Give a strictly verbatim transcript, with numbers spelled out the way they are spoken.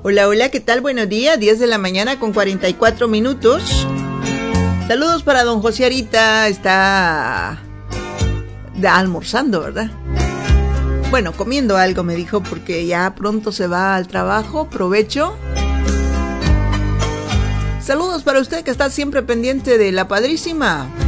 Hola, hola, ¿qué tal? Buenos días, diez de la mañana con cuarenta y cuatro minutos. Saludos para don José Arita, está almorzando, ¿verdad? Bueno, comiendo algo me dijo porque ya pronto se va al trabajo, provecho. Saludos para usted que está siempre pendiente de La Padrísima.